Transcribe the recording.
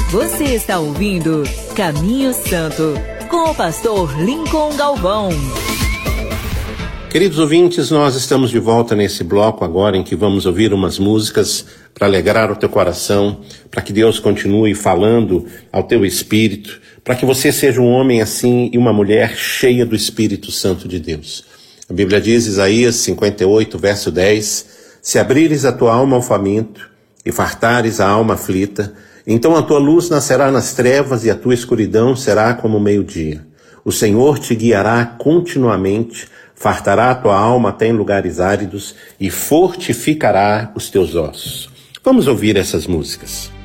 Você está ouvindo Caminho Santo, com o pastor Lincoln Galvão. Queridos ouvintes, nós estamos de volta nesse bloco agora em que vamos ouvir umas músicas para alegrar o teu coração, para que Deus continue falando ao teu espírito, para que você seja um homem assim e uma mulher cheia do Espírito Santo de Deus. A Bíblia diz, Isaías 58, verso 10, se abrires a tua alma ao faminto e fartares a alma aflita, então a tua luz nascerá nas trevas e a tua escuridão será como o meio-dia. O Senhor te guiará continuamente, fartará a tua alma até em lugares áridos e fortificará os teus ossos. Vamos ouvir essas músicas.